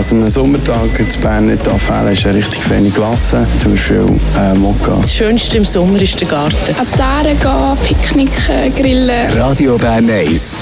Also einen Sommertag in Bern nicht fehlen, ist eine richtig feine Klasse, zum Beispiel Mokka. Das Schönste im Sommer ist der Garten. An die Aare gehen, Picknick grillen. Radio Bern 1.